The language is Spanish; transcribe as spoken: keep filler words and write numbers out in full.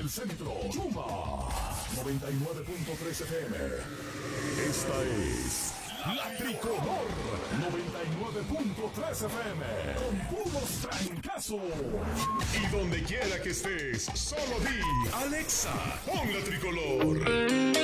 centro. Chuma. noventa y nueve punto tres F M. Esta es La Tricolor. noventa y nueve punto tres F M. Con puros trancazos. Y donde quiera que estés, solo di Alexa, pon La Tricolor.